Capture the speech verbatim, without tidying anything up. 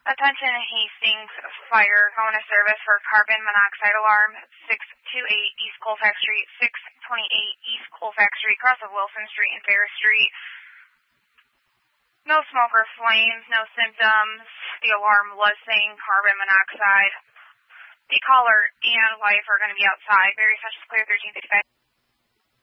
Attention Hastings Fire, calling a service for carbon monoxide alarm, six two eight East Colfax Street, six twenty-eight East Colfax Street, cross of Wilson Street and Ferris Street. No smoke or flames, no symptoms. The alarm was saying carbon monoxide. The caller and wife are going to be outside. Very special clear thirteen fifty-five.